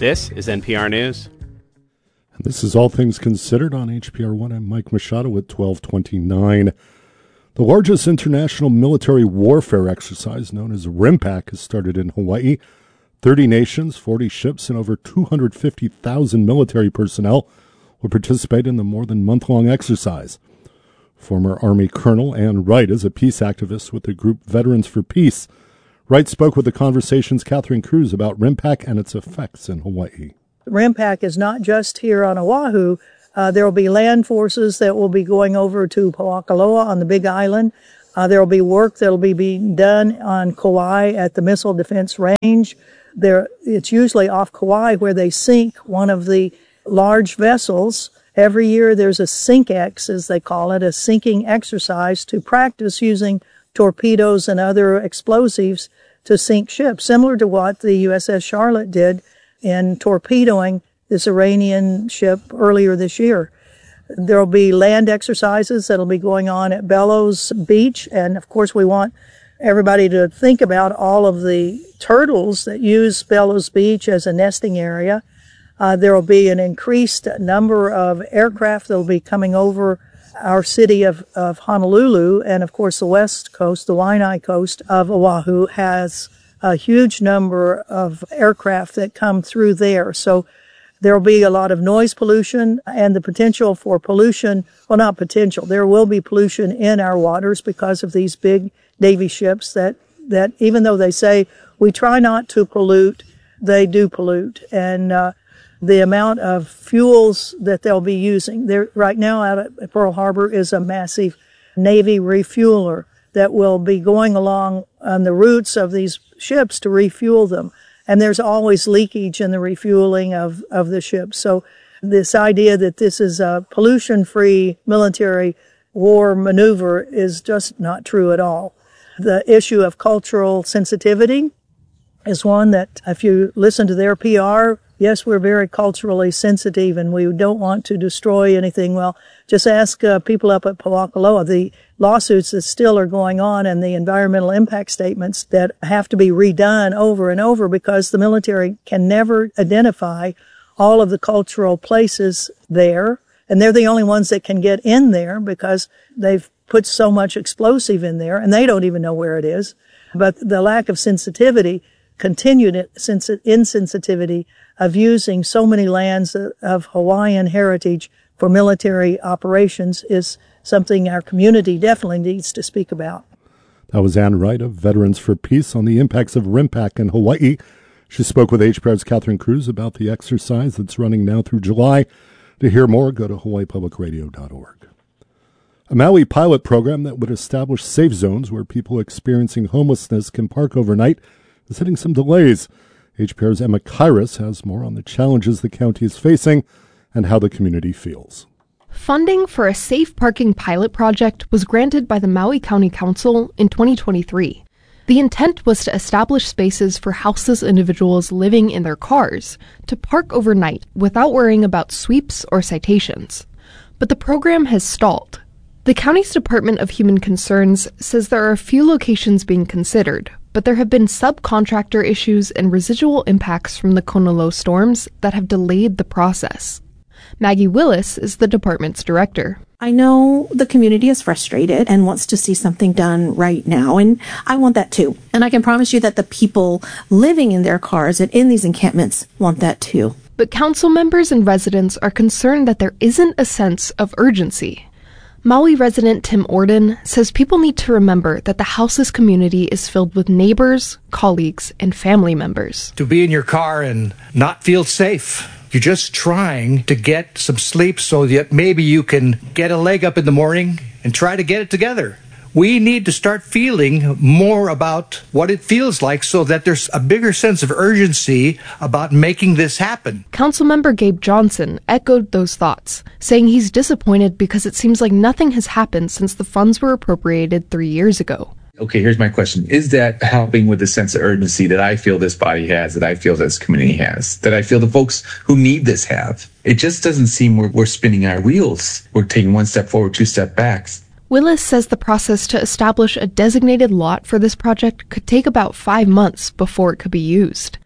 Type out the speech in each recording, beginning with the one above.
This is NPR News. And this is All Things Considered on HPR1. I'm Mike Machado with 1229. The largest international military warfare exercise, known as RIMPAC, has started in Hawaii. 30 nations, 40 ships, and over 250,000 military personnel will participate in the more than month-long exercise. Former Army Colonel Ann Wright is a peace activist with the group Veterans for Peace. Wright spoke with The Conversation's Catherine Cruz about RIMPAC and its effects in Hawaii. RIMPAC is not just here on Oahu. There will be land forces that will be going over to Pauakaloa on the Big Island. There will be work that will be being done on Kauai at the Missile Defense Range. It's usually off Kauai where they sink one of the large vessels. Every year there's a SINK-X, as they call it, a sinking exercise to practice using torpedoes and other explosives to sink ships, similar to what the USS Charlotte did in torpedoing this Iranian ship earlier this year. There will be land exercises that will be going on at Bellows Beach, and of course we want everybody to think about all of the turtles that use Bellows Beach as a nesting area. There will be an increased number of aircraft that will be coming over our city of Honolulu, and of course the west coast, the Waianae coast of Oahu, has a huge number of aircraft that come through there. So there will be a lot of noise pollution and the potential for pollution. Well, not potential. There will be pollution in our waters because of these big Navy ships that even though they say we try not to pollute, they do pollute. And the amount of fuels that they'll be using. There, right now out at Pearl Harbor is a massive Navy refueler that will be going along on the routes of these ships to refuel them. And there's always leakage in the refueling of the ships. So this idea that this is a pollution-free military war maneuver is just not true at all. The issue of cultural sensitivity is one that, if you listen to their PR, yes, we're very culturally sensitive and we don't want to destroy anything. Well, just ask people up at Pauakaloa. The lawsuits that still are going on and the environmental impact statements that have to be redone over and over because the military can never identify all of the cultural places there. And they're the only ones that can get in there because they've put so much explosive in there and they don't even know where it is. But the lack of sensitivity, continued insensitivity of using so many lands of Hawaiian heritage for military operations is something our community definitely needs to speak about. That was Ann Wright of Veterans for Peace on the impacts of RIMPAC in Hawaii. She spoke with HPR's Catherine Cruz about the exercise that's running now through July. To hear more, go to hawaiipublicradio.org. A Maui pilot program that would establish safe zones where people experiencing homelessness can park overnight is hitting some delays. HPR's Emma Kairos has more on the challenges the county is facing and how the community feels. Funding for a safe parking pilot project was granted by the Maui County Council in 2023. The intent was to establish spaces for houseless individuals living in their cars to park overnight without worrying about sweeps or citations. But the program has stalled. The county's Department of Human Concerns says there are a few locations being considered, but there have been subcontractor issues and residual impacts from the Kona low storms that have delayed the process. Maggie Willis is the department's director. I know the community is frustrated and wants to see something done right now, and I want that too. And I can promise you that the people living in their cars and in these encampments want that too. But council members and residents are concerned that there isn't a sense of urgency. Maui resident Tim Orden says people need to remember that the houseless community is filled with neighbors, colleagues, and family members. To be in your car and not feel safe. You're just trying to get some sleep so that maybe you can get a leg up in the morning and try to get it together. We need to start feeling more about what it feels like so that there's a bigger sense of urgency about making this happen. Councilmember Gabe Johnson echoed those thoughts, saying he's disappointed because it seems like nothing has happened since the funds were appropriated 3 years ago. Okay, here's my question. Is that helping with the sense of urgency that I feel this body has, that I feel this community has, that I feel the folks who need this have? It just doesn't seem we're spinning our wheels. We're taking one step forward, two steps back. Willis says the process to establish a designated lot for this project could take about 5 months before it could be used.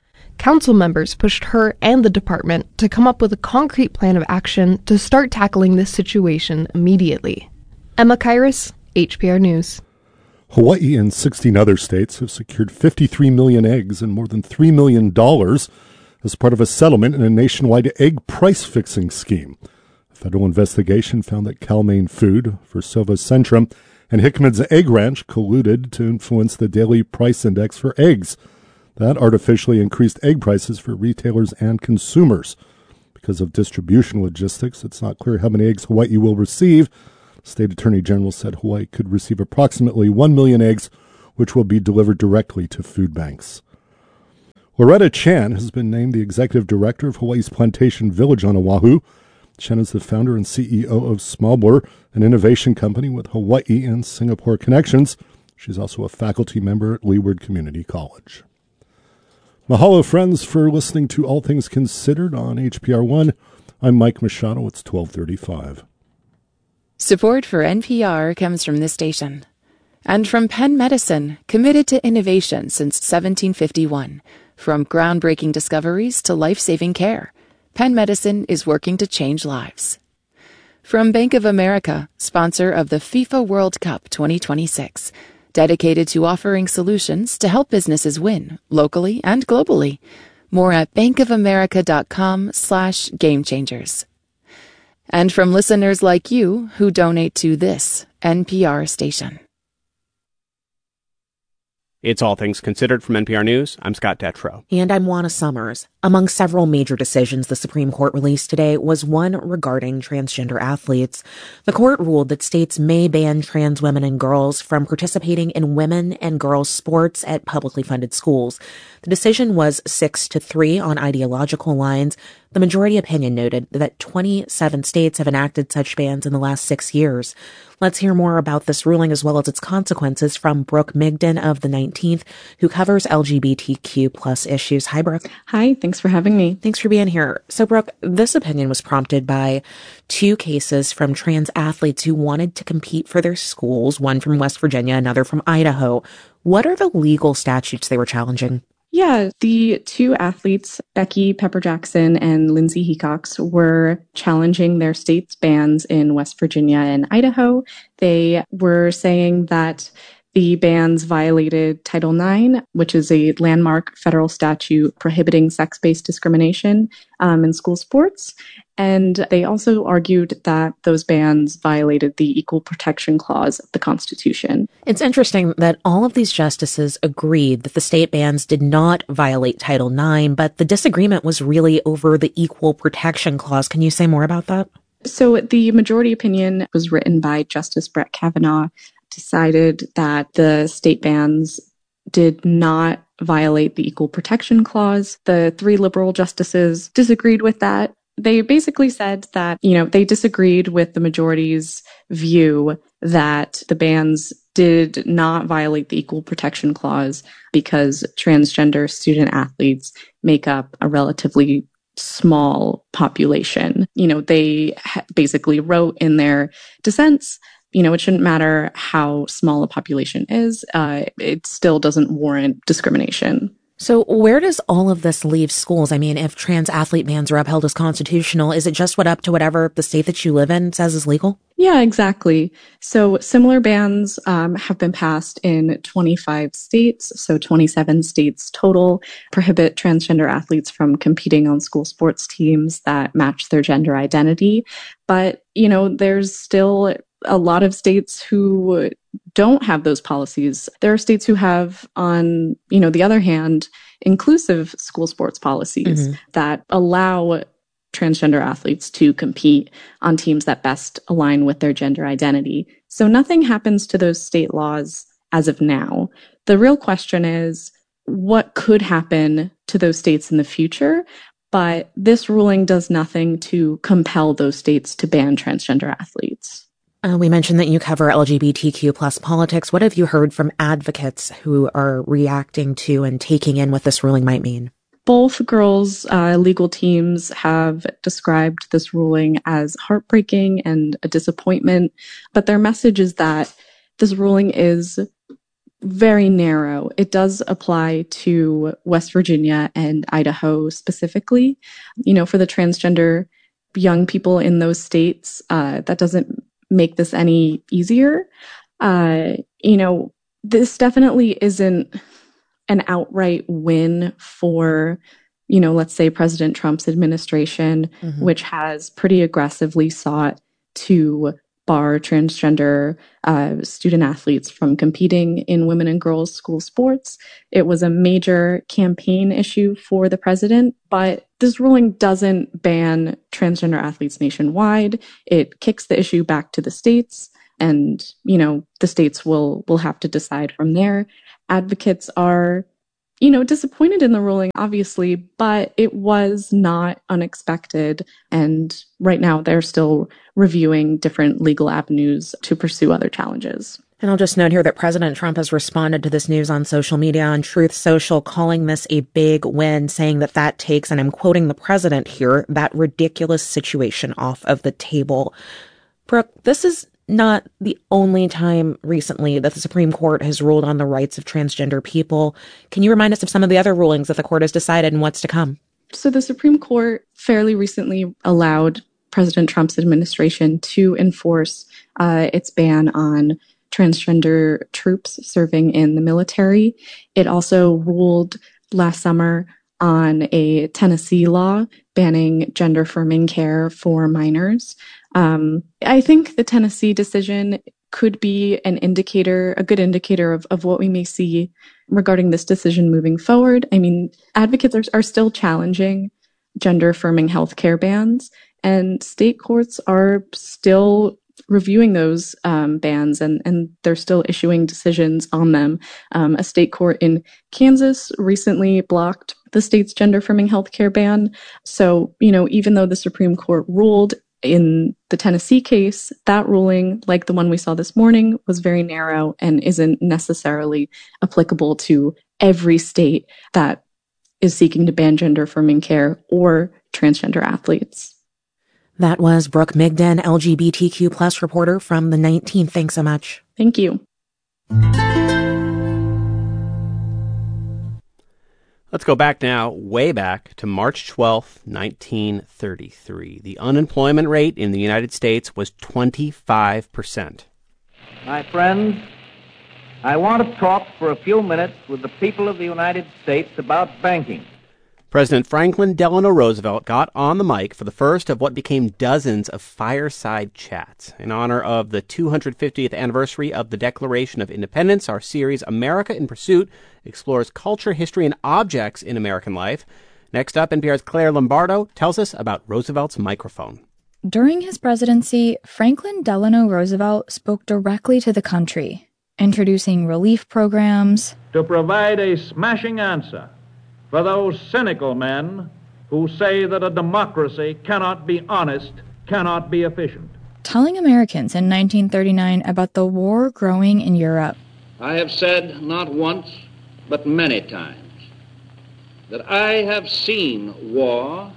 council members pushed her and the department to come up with a concrete plan of action to start tackling this situation immediately. Emma Kairos, HPR News. Hawaii and 16 other states have secured 53 million eggs and more than $3 million as part of a settlement in a nationwide egg price-fixing scheme. A federal investigation found that Cal-Maine Food, Versova Centrum, and Hickman's Egg Ranch colluded to influence the daily price index for eggs. That artificially increased egg prices for retailers and consumers. Because of distribution logistics, it's not clear how many eggs Hawaii will receive. State Attorney General said Hawaii could receive approximately 1 million eggs, which will be delivered directly to food banks. Loretta Chan has been named the executive director of Hawaii's Plantation Village on Oahu. Chan is the founder and CEO of Smallbur, an innovation company with Hawaii and Singapore connections. She's also a faculty member at Leeward Community College. Mahalo, friends, for listening to All Things Considered on HPR1. I'm Mike Machado. It's 12:35. Support for NPR comes from this station and from Penn Medicine, committed to innovation since 1751. From groundbreaking discoveries to life-saving care, Penn Medicine is working to change lives. From Bank of America, sponsor of the FIFA World Cup 2026, dedicated to offering solutions to help businesses win locally and globally. More at bankofamerica.com/gamechangers. And from listeners like you who donate to this NPR station. It's All Things Considered from NPR News. I'm Scott Detrow. And I'm Juana Summers. Among several major decisions the Supreme Court released today was one regarding transgender athletes. The court ruled that states may ban trans women and girls from participating in women and girls sports at publicly funded schools. The decision was 6-3 on ideological lines. The majority opinion noted that 27 states have enacted such bans in the last 6 years. Let's hear more about this ruling as well as its consequences from Brooke Migden of the 19th, who covers LGBTQ plus issues. Hi, Brooke. Hi, thanks for having me. Thanks for being here. So, Brooke, this opinion was prompted by 2 cases from trans athletes who wanted to compete for their schools, one from West Virginia, another from Idaho. What are the legal statutes they were challenging? Yeah, the 2 athletes, Becky Pepper Jackson and Lindsay Hecox, were challenging their state's bans in West Virginia and Idaho. They were saying that the bans violated Title IX, which is a landmark federal statute prohibiting sex-based discrimination in school sports. And they also argued that those bans violated the Equal Protection Clause of the Constitution. It's interesting that all of these justices agreed that the state bans did not violate Title IX, but the disagreement was really over the Equal Protection Clause. Can you say more about that? So the majority opinion was written by Justice Brett Kavanaugh, decided that the state bans did not violate the Equal Protection Clause. The 3 liberal justices disagreed with that. They basically said that, they disagreed with the majority's view that the bans did not violate the Equal Protection Clause because transgender student athletes make up a relatively small population. They basically wrote in their dissents, it shouldn't matter how small a population is. It still doesn't warrant discrimination. So where does all of this leave schools? I mean, if trans athlete bans are upheld as constitutional, is it just up to whatever the state that you live in says is legal? Yeah, exactly. So similar bans have been passed in 25 states. So 27 states total prohibit transgender athletes from competing on school sports teams that match their gender identity. But, there's still a lot of states who don't have those policies. There are states who have, on, the other hand, inclusive school sports policies that allow transgender athletes to compete on teams that best align with their gender identity. So nothing happens to those state laws as of now. The real question is, what could happen to those states in the future? But this ruling does nothing to compel those states to ban transgender athletes. We mentioned that you cover LGBTQ plus politics. What have you heard from advocates who are reacting to and taking in what this ruling might mean? Both girls' legal teams have described this ruling as heartbreaking and a disappointment, but their message is that this ruling is very narrow. It does apply to West Virginia and Idaho specifically. For the transgender young people in those states, that doesn't make this any easier. This definitely isn't an outright win for, let's say President Trump's administration, which has pretty aggressively sought to bar transgender student athletes from competing in women and girls school sports. It was a major campaign issue for the president, but this ruling doesn't ban transgender athletes nationwide. It kicks the issue back to the states, and, the states will have to decide from there. Advocates are, disappointed in the ruling, obviously, but it was not unexpected. And right now they're still reviewing different legal avenues to pursue other challenges. And I'll just note here that President Trump has responded to this news on social media, on Truth Social, calling this a big win, saying that takes, and I'm quoting the president here, that ridiculous situation off of the table. Brooke, this is not the only time recently that the Supreme Court has ruled on the rights of transgender people. Can you remind us of some of the other rulings that the court has decided and what's to come? So the Supreme Court fairly recently allowed President Trump's administration to enforce its ban on transgender troops serving in the military. It also ruled last summer on a Tennessee law banning gender-affirming care for minors. I think the Tennessee decision could be a good indicator of what we may see regarding this decision moving forward. I mean, advocates are still challenging gender-affirming healthcare bans, and state courts are still reviewing those bans, and they're still issuing decisions on them. A state court in Kansas recently blocked the state's gender-affirming healthcare ban. So, even though the Supreme Court ruled in the Tennessee case, that ruling, like the one we saw this morning, was very narrow and isn't necessarily applicable to every state that is seeking to ban gender-affirming care or transgender athletes. That was Brooke Migden, LGBTQ plus reporter from the 19th. Thanks so much. Thank you. Let's go back now, way back to March 12th, 1933. The unemployment rate in the United States was 25%. My friends, I want to talk for a few minutes with the people of the United States about banking. President Franklin Delano Roosevelt got on the mic for the first of what became dozens of fireside chats. In honor of the 250th anniversary of the Declaration of Independence, our series America in Pursuit explores culture, history, and objects in American life. Next up, NPR's Claire Lombardo tells us about Roosevelt's microphone. During his presidency, Franklin Delano Roosevelt spoke directly to the country, introducing relief programs to provide a smashing answer for those cynical men who say that a democracy cannot be honest, cannot be efficient. Telling Americans in 1939 about the war growing in Europe. I have said not once, but many times, that I have seen war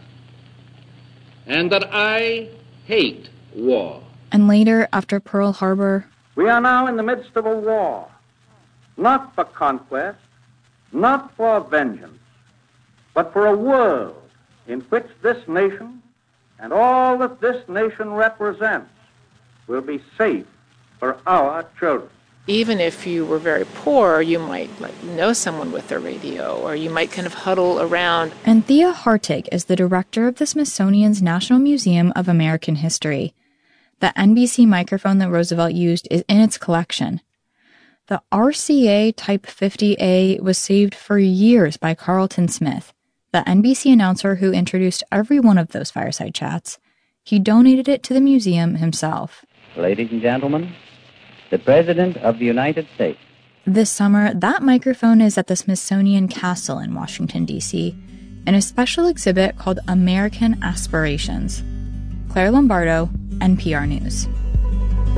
and that I hate war. And later, after Pearl Harbor, we are now in the midst of a war, not for conquest, not for vengeance, but for a world in which this nation and all that this nation represents will be safe for our children. Even if you were very poor, you might know someone with a radio, or you might kind of huddle around. And Thea Hartig is the director of the Smithsonian's National Museum of American History. The NBC microphone that Roosevelt used is in its collection. The RCA Type 50A was saved for years by Carlton Smith, the NBC announcer who introduced every one of those fireside chats. He donated it to the museum himself. Ladies and gentlemen, the President of the United States. This summer, that microphone is at the Smithsonian Castle in Washington, D.C., in a special exhibit called American Aspirations. Claire Lombardo, NPR News.